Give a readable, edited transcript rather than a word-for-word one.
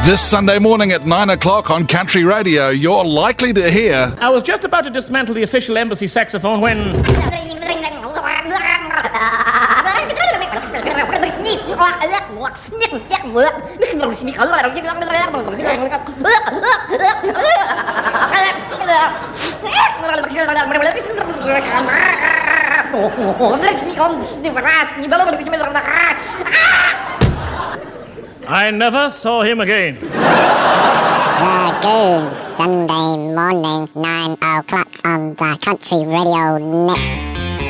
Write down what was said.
This Sunday morning at 9 o'clock on Country Radio, you're likely to hear... I was just about to dismantle the official embassy saxophone when... I never saw him again. The Goons, Sunday morning, 9 o'clock on the Country Radio Net.